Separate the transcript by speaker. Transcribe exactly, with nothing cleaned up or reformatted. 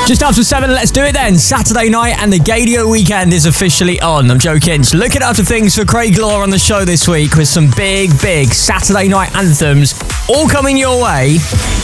Speaker 1: Just after seven, let's do it then. Saturday night and the Gaydio weekend is officially on. I'm Joe Kinch. Looking after things for Craig Law on the show this week with some big, big Saturday night anthems all coming your way.